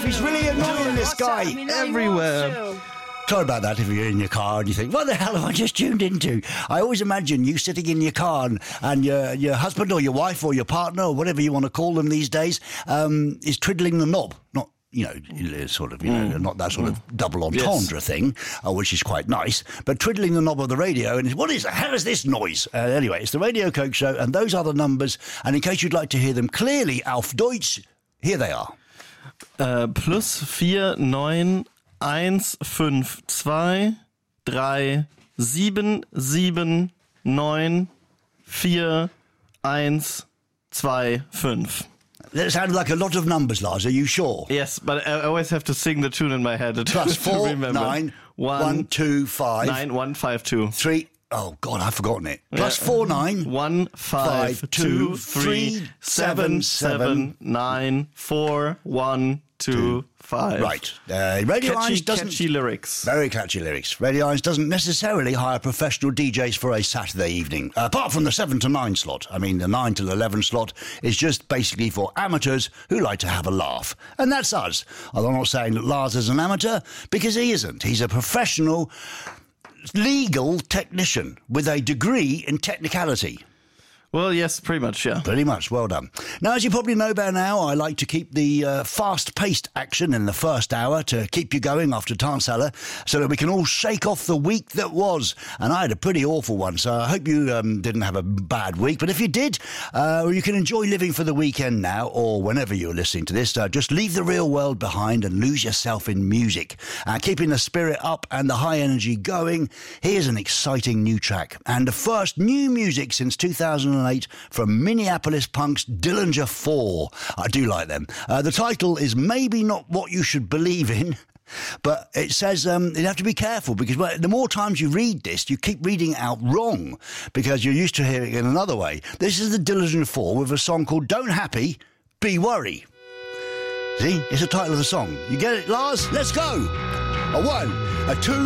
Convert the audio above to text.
He's really annoying, this guy. Everywhere. Sorry about that if you're in your car and you think, what the hell have I just tuned into? I always imagine you sitting in your car and your husband or your wife or your partner or whatever you want to call them these days is twiddling the knob. Not, sort of, not that sort of double entendre thing, which is quite nice, but twiddling the knob of the radio. And what is the hell is this noise? Anyway, it's the Radio Coke Show, and those are the numbers. And in case you'd like to hear them clearly, auf Deutsch, here they are. +4 9 1 5 2 3 7 7 9 4 1 2 5. That sounds like a lot of numbers, Lars. Are you sure? Yes, but I always have to sing the tune in my head. +4 9 1 2 5 9 1 5 2 3. Oh God, I've forgotten it. +4 9 1 5 2 3 7 7 9 4 1 2 5. Right. Radio Irons doesn't... Catchy lyrics. Very catchy lyrics. Radio Irons doesn't necessarily hire professional DJs for a Saturday evening, apart from the 7 to 9 slot. I mean, the 9 to 11 slot is just basically for amateurs who like to have a laugh. And that's us. I'm not saying that Lars is an amateur, because he isn't. He's a professional legal technician with a degree in technicality. Well, yes, pretty much, yeah. Pretty much, well done. Now, as you probably know by now, I like to keep the fast-paced action in the first hour to keep you going after Tanzala so that we can all shake off the week that was. And I had a pretty awful one, so I hope you didn't have a bad week. But if you did, you can enjoy living for the weekend now, or whenever you're listening to this. Just leave the real world behind and lose yourself in music. Keeping the spirit up and the high energy going, here's an exciting new track. And the first new music since 2008 from Minneapolis punks Dillinger 4. I do like them. The title is Maybe Not What You Should Believe In, but it says you have to be careful because the more times you read this, you keep reading it out wrong because you're used to hearing it in another way. This is the Dillinger 4 with a song called Don't Happy, Be Worry. See? It's the title of the song. You get it, Lars? Let's go. A 1, a 2,